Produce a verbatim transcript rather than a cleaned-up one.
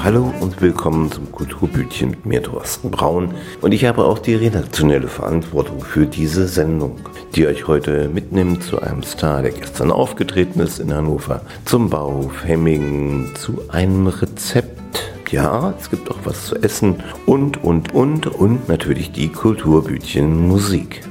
Hallo und willkommen zum Kulturbütchen mit mir, Thorsten Braun. Und ich habe auch die redaktionelle Verantwortung für diese Sendung, die euch heute mitnimmt zu einem Star, der gestern aufgetreten ist in Hannover, zum Bauhof Hemmingen, zu einem Rezept. Ja, es gibt auch was zu essen und, und, und und natürlich die Kulturbütchen Musik.